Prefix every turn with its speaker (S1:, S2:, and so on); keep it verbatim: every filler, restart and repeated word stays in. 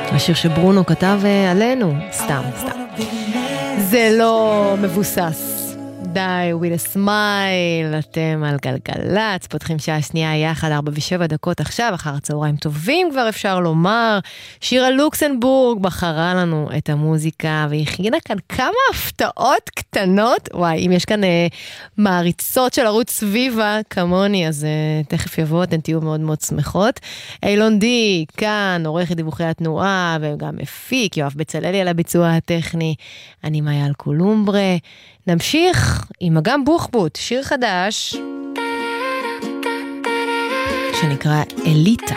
S1: השיר שברונו כתב עלינו, סתם, סתם. זה לא מבוסס. די, with a smile, אתם על גלגלץ, פותחים שעה שנייה יחד, ארבע ושבע דקות עכשיו, אחר הצהריים טובים כבר אפשר לומר. שירה לוקסנבורג בחרה לנו את המוזיקה, והכינה כאן כמה הפתעות קטנות, וואי, אם יש כאן אה, מעריצות של ערוץ סביבה כמוני, אז אה, תכף יבוא, אתן תהיו מאוד מאוד שמחות. אילון די, כאן, עורך דיווחי התנועה, וגם מפיק, יואב בצללי על הביצוע הטכני, אני מאיה קולומברה, נמשיך עם אגם בוחבוט, שיר חדש שנקרא אליטה.